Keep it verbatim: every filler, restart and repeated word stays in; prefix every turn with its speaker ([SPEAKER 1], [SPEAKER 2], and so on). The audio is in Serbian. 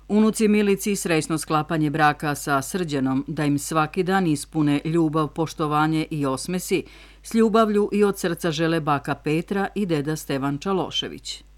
[SPEAKER 1] Unuci Milici srećno sklapanje braka sa Srđanom, da im svaki dan ispune ljubav, poštovanje i osmesi, s ljubavlju i od srca žele baka Petra i deda Stevan Čalošević.